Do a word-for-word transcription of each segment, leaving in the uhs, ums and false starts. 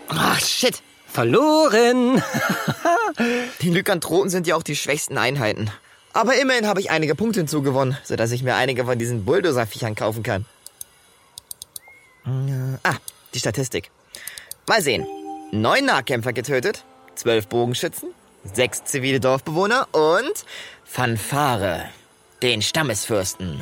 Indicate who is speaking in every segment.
Speaker 1: Ach, shit.
Speaker 2: Verloren.
Speaker 1: Die Lykanthropen sind ja auch die schwächsten Einheiten. Aber immerhin habe ich einige Punkte hinzugewonnen, sodass ich mir einige von diesen Bulldozer-Viechern kaufen kann. Ah, die Statistik. Mal sehen. Neun Nahkämpfer getötet, zwölf Bogenschützen, sechs zivile Dorfbewohner und Fanfare, den Stammesfürsten.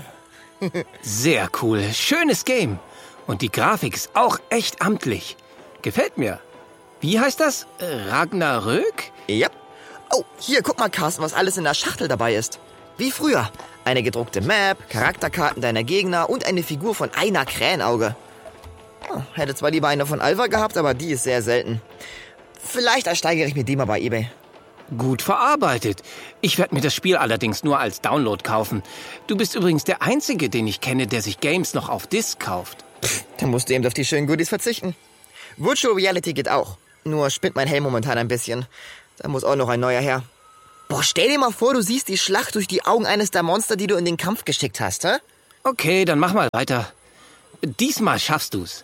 Speaker 2: Sehr cool. Schönes Game. Und die Grafik ist auch echt amtlich. Gefällt mir. Wie heißt das? Ragnarök?
Speaker 1: Ja. Oh, hier, guck mal, Carsten, was alles in der Schachtel dabei ist. Wie früher. Eine gedruckte Map, Charakterkarten deiner Gegner und eine Figur von einer Krähenauge. Oh, hätte zwar lieber eine von Alva gehabt, aber die ist sehr selten. Vielleicht ersteigere ich mir die mal bei eBay.
Speaker 2: Gut verarbeitet. Ich werde mir das Spiel allerdings nur als Download kaufen. Du bist übrigens der Einzige, den ich kenne, der sich Games noch auf Disc kauft.
Speaker 1: Pff, dann musst du eben auf die schönen Goodies verzichten. Virtual Reality geht auch. Nur spinnt mein Helm momentan ein bisschen. Da muss auch noch ein neuer her. Boah, stell dir mal vor, du siehst die Schlacht durch die Augen eines der Monster, die du in den Kampf geschickt hast, hä?
Speaker 2: Okay, dann mach mal weiter. Diesmal schaffst du's.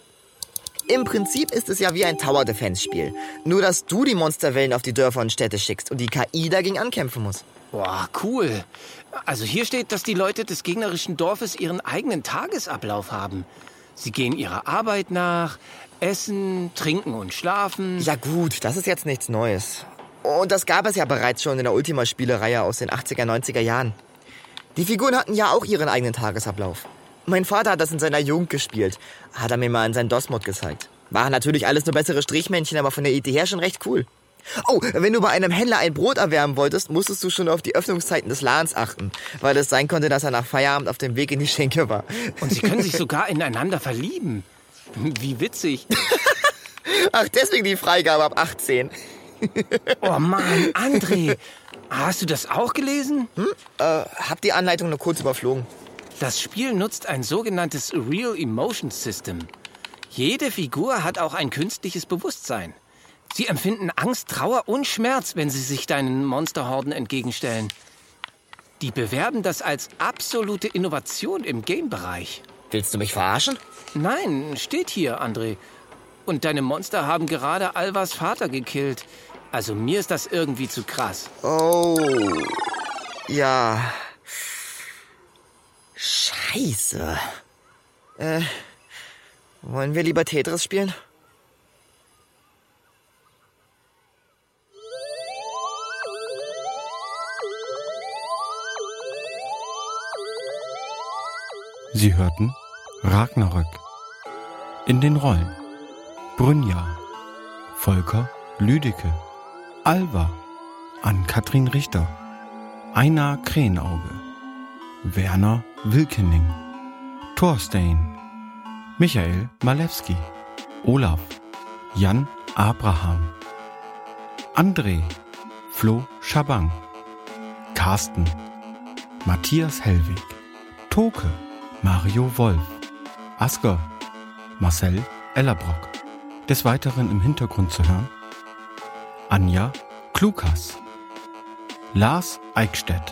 Speaker 1: Im Prinzip ist es ja wie ein Tower-Defense-Spiel. Nur, dass du die Monsterwellen auf die Dörfer und Städte schickst und die K I dagegen ankämpfen muss.
Speaker 2: Boah, cool. Also hier steht, dass die Leute des gegnerischen Dorfes ihren eigenen Tagesablauf haben. Sie gehen ihrer Arbeit nach, essen, trinken und schlafen.
Speaker 1: Ja gut, das ist jetzt nichts Neues. Und das gab es ja bereits schon in der Ultima-Spielereihe aus den achtziger, neunziger Jahren. Die Figuren hatten ja auch ihren eigenen Tagesablauf. Mein Vater hat das in seiner Jugend gespielt. Hat er mir mal in seinen DOS-Mod gezeigt. War natürlich alles nur bessere Strichmännchen, aber von der Idee her schon recht cool. Oh, wenn du bei einem Händler ein Brot erwärmen wolltest, musstest du schon auf die Öffnungszeiten des Ladens achten. Weil es sein konnte, dass er nach Feierabend auf dem Weg in die Schenke war.
Speaker 2: Und sie können sich sogar ineinander verlieben. Wie witzig.
Speaker 1: Ach, deswegen die Freigabe ab achtzehn.
Speaker 2: Oh Mann, André. Hast du das auch gelesen?
Speaker 1: Hm? Äh, hab die Anleitung nur kurz überflogen.
Speaker 2: Das Spiel nutzt ein sogenanntes Real Emotion System. Jede Figur hat auch ein künstliches Bewusstsein. Sie empfinden Angst, Trauer und Schmerz, wenn sie sich deinen Monsterhorden entgegenstellen. Die bewerben das als absolute Innovation im Game-Bereich.
Speaker 1: Willst du mich verarschen?
Speaker 2: Nein, steht hier, André. Und deine Monster haben gerade Alvas Vater gekillt. Also mir ist das irgendwie zu krass.
Speaker 1: Oh, ja. Scheiße. Äh, wollen wir lieber Tetris spielen?
Speaker 3: Sie hörten Ragnarök. In den Rollen Brynja, Volker Lüdecke, Alva, Ann-Kathrin Richter, Einar Krähenauge, Werner Wilkening, Thorstein, Michael Malewski, Olaf, Jan Abraham, André, Flo Schabang, Carsten, Matthias Hellwig, Toke, Mario Wolf, Asker, Marcel Ellerbrock. Des Weiteren im Hintergrund zu hören Anja Klukas, Lars Eickstedt,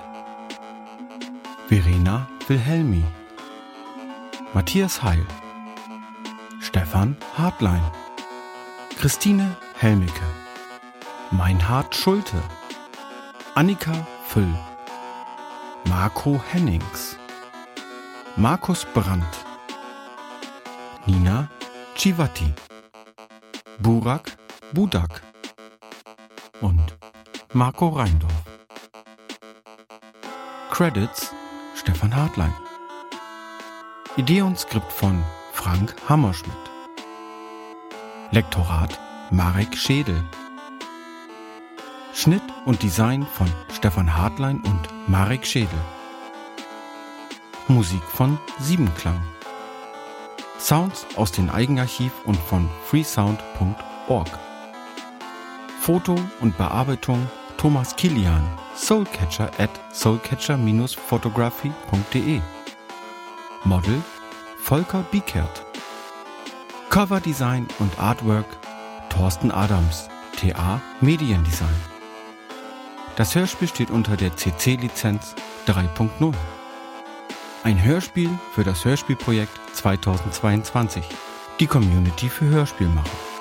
Speaker 3: Verena Wilhelmi, Matthias Heil, Stefan Hartlein, Christine Helmicke, Meinhard Schulte, Annika Füll, Marco Hennings, Markus Brandt, Nina Civati, Burak Budak und Marco Reindorf. Credits Stefan Hartlein. Idee und Skript von Frank Hammerschmidt. Lektorat Marek Schädel. Schnitt und Design von Stefan Hartlein und Marek Schädel. Musik von Siebenklang. Sounds aus dem Eigenarchiv und von freesound punkt org. Foto und Bearbeitung Thomas Kilian, Soulcatcher at soulcatcher dash photography punkt de. Model Volker Biekert. Coverdesign und Artwork Thorsten Adams, T A Mediendesign. Das Hörspiel steht unter der C C-Lizenz drei punkt null. Ein Hörspiel für das Hörspielprojekt zweitausendzweiundzwanzig. Die Community für Hörspielmacher.